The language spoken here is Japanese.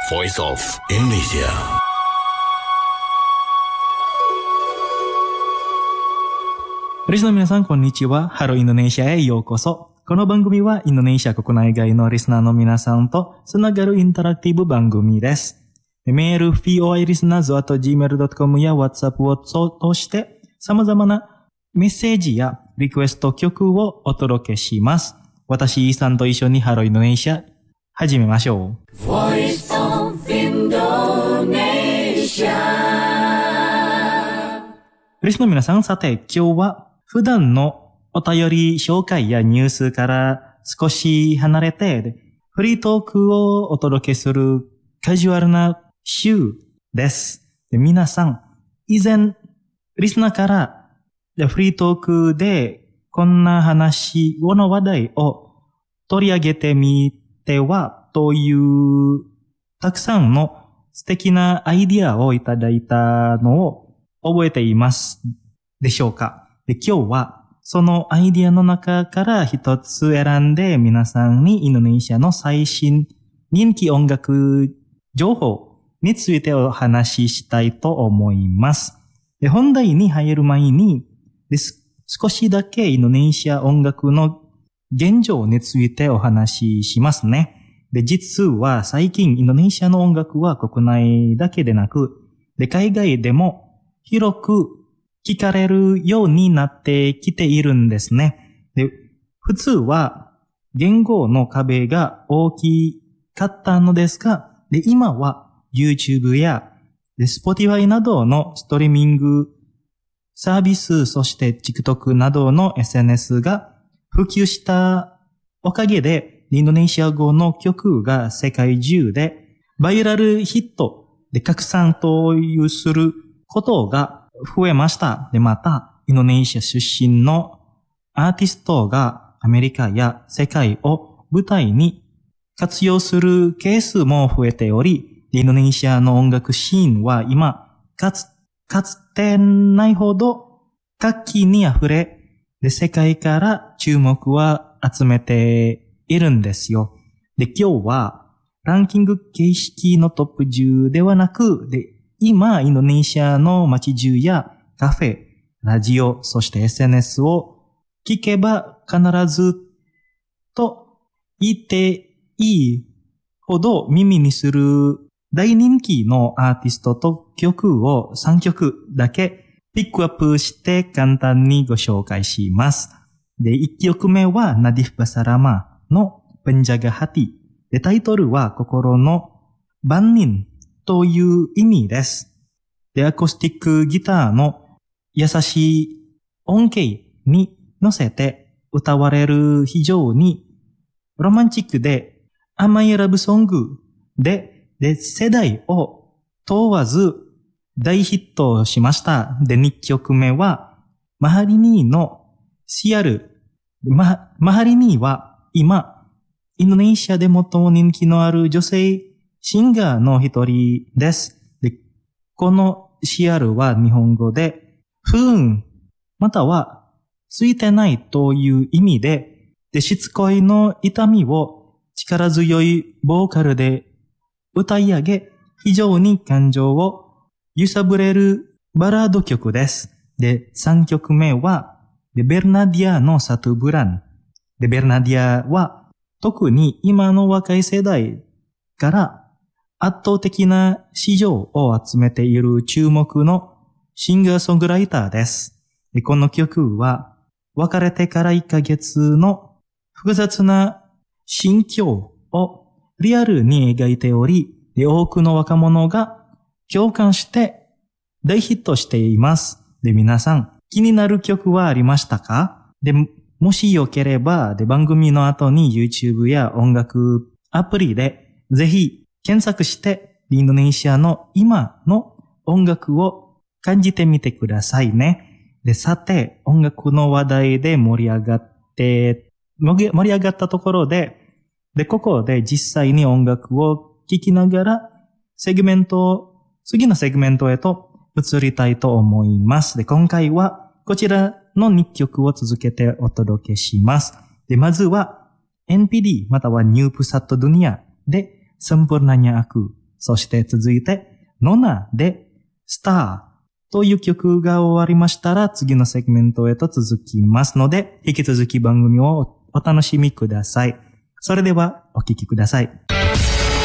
Voice of Indonesia. Listeners の皆さん、こんにちは。ハローインドネシアへようこそ。この番組はインドネシア国内外のリスナーの皆さんとつながるインタラクティブ番組です。メール、voilisteners@gmail.com や WhatsApp を通して様々なメッセージやリクエスト曲をお届けします。私、イーさんと一緒にハローインドネシア始めましょう。 Voice of Indonesia。 リスナーの皆さん、さて今日は普段のお便り紹介やニュースから少し離れてフリートークをお届けするカジュアルな週です。で、皆さん、以前リスナーからフリートークでこんな話の話題を取り上げてみてはというたくさんの素敵なアイディアをいただいたのを覚えていますでしょうか。で、今日はそのアイディアの中から一つ選んで皆さんにインドネシアの最新人気音楽情報についてお話ししたいと思います。で、本題に入る前に少しだけインドネシア音楽の現状についてお話ししますね。で、実は最近インドネシアの音楽は国内だけでなく、で、海外でも広く聞かれるようになってきているんですね。で、普通は言語の壁が大きかったのですが、で、今は YouTube やで Spotify などのストリーミングサービス、そして TikTok などの SNS が普及したおかげで、インドネシア語の曲が世界中でバイラルヒットで拡散というすることが増えました。で、また、インドネシア出身のアーティストがアメリカや世界を舞台に活用するケースも増えており、インドネシアの音楽シーンは今、かつてないほど活気に溢れ、で、世界から注目は集めているんですよ。で、今日はランキング形式のトップ10ではなく、で、今、インドネシアの街中やカフェ、ラジオ、そして SNS を聞けば必ずと言っていいほど耳にする大人気のアーティストと曲を3曲だけピックアップして簡単にご紹介します。で、1曲目はナディフ・バサラマのPenjaga Hati。で、タイトルは心の番人という意味です。で、アコースティックギターの優しい音形に乗せて歌われる非常にロマンチックで甘いラブソングで世代を問わず大ヒットしました。で、2曲目はマハリニーのシアル。マハリニーは今、インドネシアで最も人気のある女性シンガーの一人です。で、このシアルは日本語で不運またはついてないという意味で、しつこいの痛みを力強いボーカルで歌い上げ、非常に感情を揺さぶれるバラード曲です。で、3曲目はベルナディアのサトゥブラン。で、ベルナディアは特に今の若い世代から圧倒的な市場を集めている注目のシンガーソングライターです。で、この曲は別れてから1ヶ月の複雑な心境をリアルに描いており、で、多くの若者が共感して大ヒットしています。で、皆さん気になる曲はありましたか？で、もしよければ、で、番組の後に YouTube や音楽アプリでぜひ検索してインドネシアの今の音楽を感じてみてくださいね。で、さて、音楽の話題で盛り上がったところで、ここで実際に音楽を聴きながら次のセグメントへと移りたいと思います。で、今回はこちらの2曲を続けてお届けします。で、まずは NPD またはニュープサットドゥニアでSempurnanya Aku そして続いて、ノナで、スターという曲が終わりましたら、次のセグメントへと続きますので、引き続き番組をお楽しみください。それでは、お聴きください。